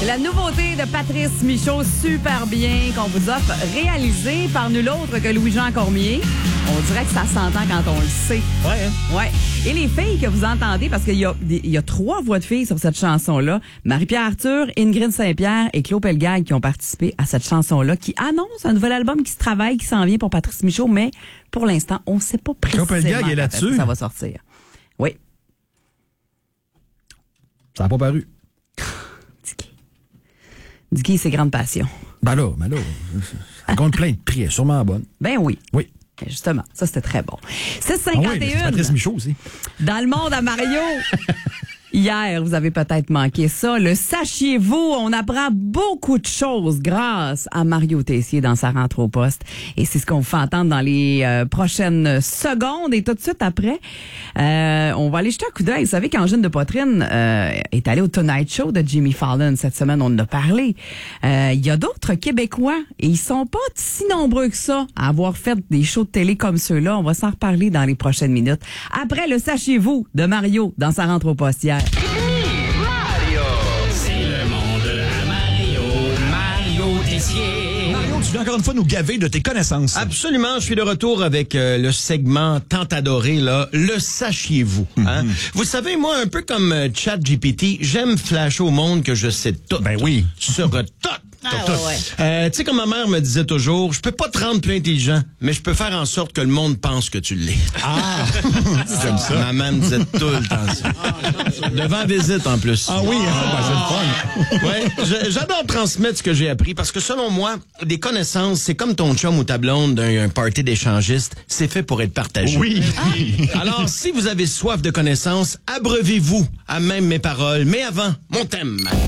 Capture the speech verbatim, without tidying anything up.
La nouveauté de Patrice Michaud, super bien, qu'on vous offre, réalisée par nul autre que Louis-Jean Cormier. On dirait que ça s'entend quand on le sait. Ouais, hein? Ouais. Et les filles que vous entendez, parce qu'il y a, il y a trois voix de filles sur cette chanson-là, Marie-Pierre Arthur, Ingrid Saint-Pierre et Claude Pelgag qui ont participé à cette chanson-là, qui annonce un nouvel album qui se travaille, qui s'en vient pour Patrice Michaud, mais pour l'instant, on ne sait pas précisément Claude Pelgag est là-dessus. quand ça va sortir. Oui. Ça n'a pas paru. Dicky. Dicky, c'est grande passion. Ben là, ben là, ça compte plein de prix, elle est sûrement bonne. Ben oui. Oui. Justement, ça c'était très bon. six Ah cinquante oui, et c'est un. Patrice Michaud aussi. Dans le monde à Mario. Hier, vous avez peut-être manqué ça. Le sachiez-vous, on apprend beaucoup de choses grâce à Mario Tessier dans sa rentrée au poste. Et c'est ce qu'on vous fait entendre dans les euh, prochaines secondes. Et tout de suite après, euh, on va aller jeter un coup d'œil. Vous savez qu'Angine de Poitrine euh, est allé au Tonight Show de Jimmy Fallon cette semaine. On en a parlé. Euh, Il y a d'autres Québécois et ils sont pas si nombreux que ça à avoir fait des shows de télé comme ceux-là. On va s'en reparler dans les prochaines minutes. Après le sachiez-vous de Mario dans sa rentrée au poste hier. Mario, c'est le monde à Mario, Mario Tessier. Mario, tu viens encore une fois nous gaver de tes connaissances. Absolument, je suis de retour avec euh, le segment tant adoré, là, le sachiez-vous. Hein? Mm-hmm. Vous savez, moi, un peu comme euh, ChatGPT, j'aime flasher au monde que je sais tout. Ben oui. Sur euh, tout. Ah, ouais, ouais. Euh, tu sais, comme ma mère me disait toujours, je peux pas te rendre plus intelligent, mais je peux faire en sorte que le monde pense que tu l'es. Ah, j'aime ça. Maman me disait tout le temps ça. Devant visite, en plus. Ah oui, hein, ben, c'est le fun. Ouais, je- j'adore transmettre ce que j'ai appris parce que selon moi, des connaissances, c'est comme ton chum ou ta blonde d'un un party d'échangistes, c'est fait pour être partagé. Oui. Alors, si vous avez soif de connaissances, abreuvez-vous à même mes paroles. Mais avant, mon thème.